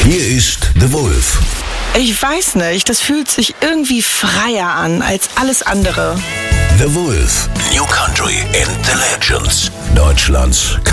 Hier ist The Wolf. Ich weiß nicht, das fühlt sich irgendwie freier an als alles andere. The Wolf. New Country and the Legends. Deutschlands